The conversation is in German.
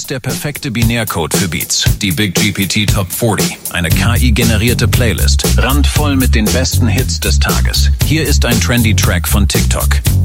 ist der perfekte Binärcode für Beats. Die Big GPT Top 40. Eine KI-generierte Playlist. Randvoll mit den besten Hits des Tages. Hier ist ein trendy Track von TikTok.